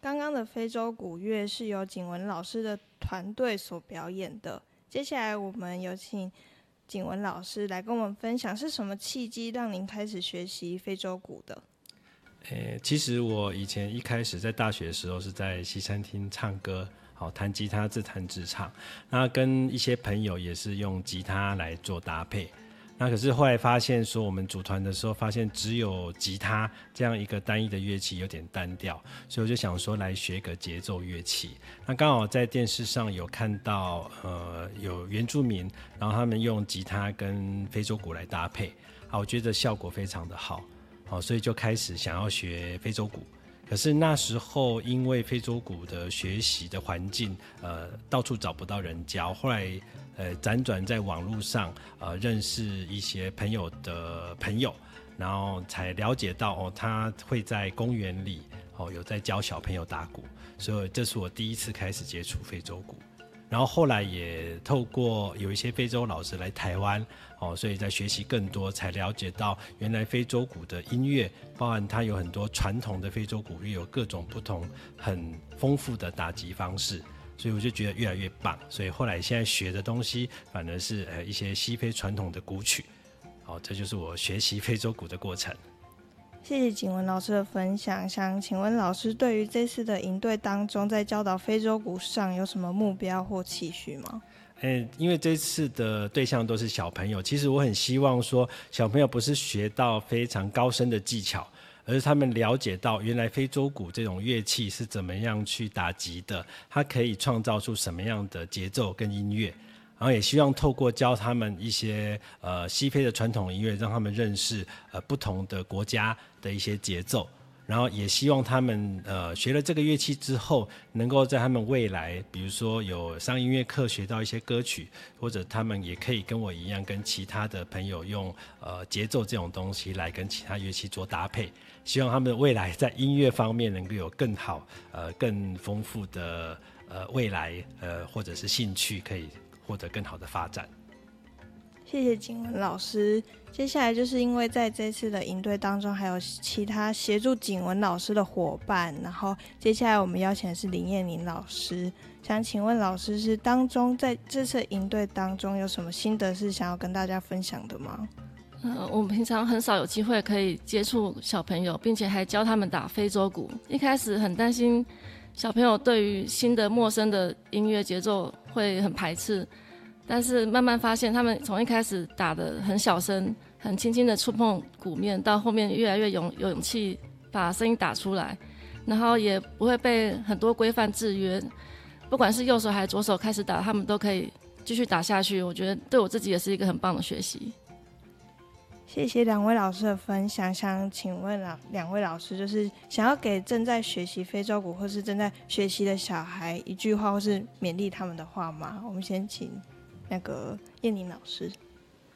刚刚的非洲鼓乐是由景文老师的团队所表演的。接下来我们有请景文老师来跟我们分享是什么契机让您开始学习非洲鼓的。 其实我以前一开始在大学的时候是在西餐厅唱歌，弹吉他自弹自唱，那跟一些朋友也是用吉他来做搭配。那可是后来发现说，我们组团的时候发现只有吉他这样一个单一的乐器有点单调，所以我就想说来学个节奏乐器。那刚好在电视上有看到有原住民，然后他们用吉他跟非洲鼓来搭配，我觉得效果非常的好，所以就开始想要学非洲鼓。可是那时候因为非洲鼓的学习的环境到处找不到人教，后来辗转在网络上认识一些朋友的朋友，然后才了解到他会在公园里有在教小朋友打鼓，所以这是我第一次开始接触非洲鼓。然后后来也透过有一些非洲老师来台湾，所以在学习更多，才了解到原来非洲鼓的音乐，包含它有很多传统的非洲鼓乐，有各种不同很丰富的打击方式，所以我就觉得越来越棒。所以后来现在学的东西反而是一些西非传统的鼓曲，这就是我学习非洲鼓的过程。 谢谢景文老师的分享。想请问老师对于这次的营队当中，在教导非洲鼓上有什么目标或期许吗？ 因为这次的对象都是小朋友，其实我很希望说小朋友不是学到非常高深的技巧，而是他们了解到原来非洲鼓这种乐器是怎么样去打击的，它可以创造出什么样的节奏跟音乐，然后也希望透过教他们一些西非的传统音乐，让他们认识不同的国家的一些节奏，然后也希望他们学了这个乐器之后，能够在他们未来，比如说有上音乐课学到一些歌曲，或者他们也可以跟我一样，跟其他的朋友用节奏这种东西来跟其他乐器做搭配。希望他们未来在音乐方面能够有更好更丰富的未来或者是兴趣，可以获得更好的发展。 谢谢景文老师。接下来就是因为在这次的营队当中还有其他协助景文老师的伙伴，然后接下来我们邀请的是林燕玲老师。想请问老师是当中在这次营队当中有什么心得是想要跟大家分享的吗？ 我们平常很少有机会可以接触小朋友，并且还教他们打非洲鼓。一开始很担心小朋友对于新的陌生的音乐节奏会很排斥，但是慢慢发现他们从一开始打得很小声，很轻轻的触碰鼓面，到后面越来越有勇气把声音打出来，然后也不会被很多规范制约，不管是右手还是左手开始打，他们都可以继续打下去。我觉得对我自己也是一个很棒的学习。 谢谢两位老师的分享。想请问两位老师，就是想要给正在学习非洲鼓或是正在学习的小孩一句话，或是勉励他们的话吗？我们先请那个燕玲老师。